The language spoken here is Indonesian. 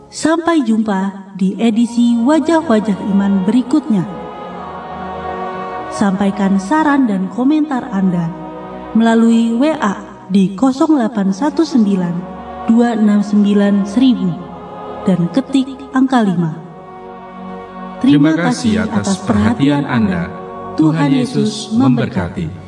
Sampai jumpa di edisi Wajah-Wajah Iman berikutnya. Sampaikan saran dan komentar Anda melalui WA di 0819 269 1000 dan ketik angka 5. Terima kasih atas perhatian Anda. Tuhan Yesus memberkati.